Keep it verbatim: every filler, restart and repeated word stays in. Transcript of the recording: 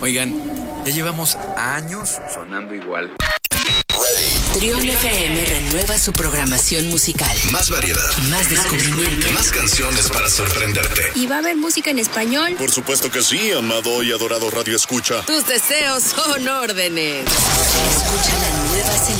Oigan, ya llevamos años sonando igual. Trión F M renueva su programación musical. Más variedad. Más descubrimiento. Más canciones para sorprenderte. ¿Y va a haber música en español? Por supuesto que sí, amado y adorado Radio Escucha. Tus deseos son órdenes. Escucha la nueva selección